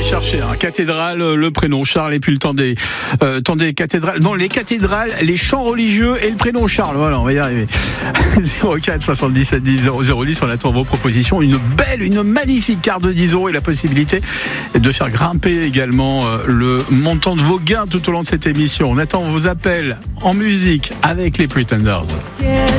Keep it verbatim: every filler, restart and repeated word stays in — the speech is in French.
chercher, hein. Cathédrale, le prénom Charles et puis le temps des, euh, temps des cathédrales. Non, les cathédrales, les chants religieux et le prénom Charles. Voilà, on va y arriver. zéro quatre soixante-dix-sept dix zéro zéro dix, on attend vos propositions. Une belle, une magnifique carte de dix euros et la possibilité de faire grimper également euh, le montant de vos gains tout au long de cette émission. On attend vos appels en musique avec les Pretenders.